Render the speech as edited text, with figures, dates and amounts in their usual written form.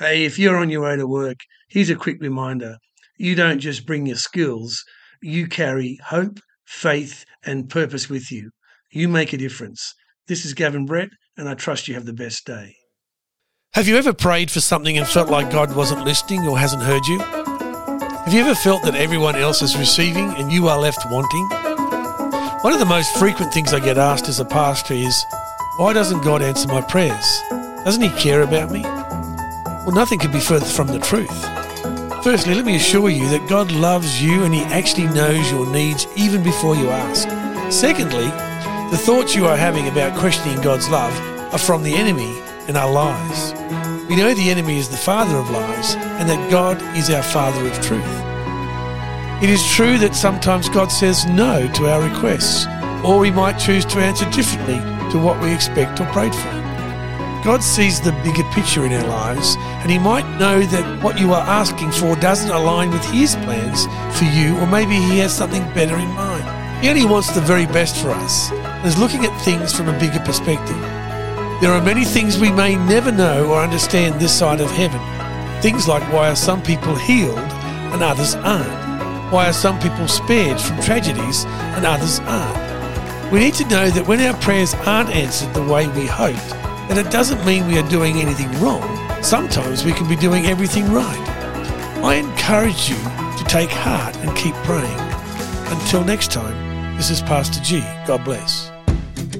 Hey, if you're on your way to work, here's a quick reminder. You don't just bring your skills, you carry hope, faith, and purpose with you. You make a difference. This is Gavin Brett, and I trust you have the best day. Have you ever prayed for something and felt like God wasn't listening or hasn't heard you? Have you ever felt that everyone else is receiving and you are left wanting? One of the most frequent things I get asked as a pastor is, why doesn't God answer my prayers? Doesn't he care about me? Well, nothing could be further from the truth. Firstly, let me assure you that God loves you and he actually knows your needs even before you ask. Secondly, the thoughts you are having about questioning God's love are from the enemy and are lies. We know the enemy is the father of lies and that God is our father of truth. It is true that sometimes God says no to our requests, or we might choose to answer differently to what we expect or prayed for. God sees the bigger picture in our lives, and he might know that what you are asking for doesn't align with his plans for you, or maybe he has something better in mind. He only wants the very best for us, and is looking at things from a bigger perspective. There are many things we may never know or understand this side of heaven. Things like why are some people healed and others aren't? Why are some people spared from tragedies and others aren't? We need to know that when our prayers aren't answered the way we hoped, then it doesn't mean we are doing anything wrong. Sometimes we can be doing everything right. I encourage you to take heart and keep praying. Until next time, this is Pastor G. God bless.